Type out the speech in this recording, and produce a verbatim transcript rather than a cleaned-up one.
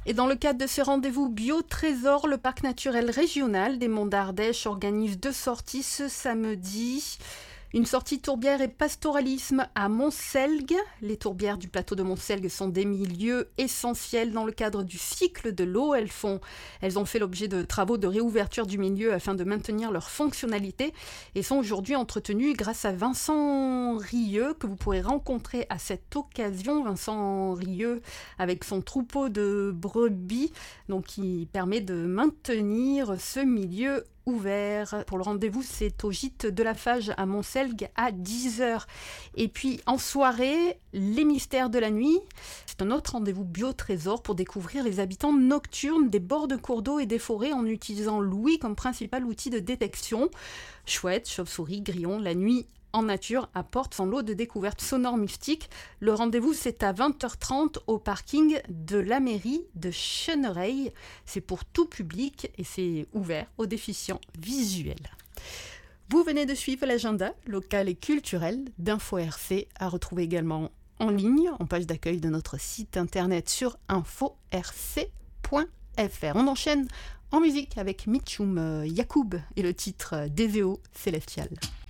Et dans le cadre de ce rendez-vous bio-trésor, le parc naturel régional des Monts d'Ardèche organise deux sorties ce samedi. Une sortie tourbière et pastoralisme à Montselgue. Les tourbières du plateau de Montselgue sont des milieux essentiels dans le cadre du cycle de l'eau. Elles, font, elles ont fait l'objet de travaux de réouverture du milieu afin de maintenir leur fonctionnalité et sont aujourd'hui entretenues grâce à Vincent Rieux que vous pourrez rencontrer à cette occasion. Vincent Rieux avec son troupeau de brebis donc qui permet de maintenir ce milieu ouvert. Pour le rendez-vous, c'est au gîte de la Fage à Montselgue à dix heures. Et puis en soirée, les mystères de la nuit. C'est un autre rendez-vous bio-trésor pour découvrir les habitants nocturnes des bords de cours d'eau et des forêts en utilisant l'ouïe comme principal outil de détection. Chouettes, chauves-souris, grillons, la nuit en nature apporte son lot de découvertes sonores mystiques. Le rendez-vous, c'est à vingt heures trente au parking de la mairie de Chenereil. C'est pour tout public et c'est ouvert aux déficients visuels. Vous venez de suivre l'agenda local et culturel d'Info R C, à retrouver également en ligne, en page d'accueil de notre site internet sur info r c point f r. On enchaîne en musique avec Mitchoum Yacoub et le titre Déséo Célestial.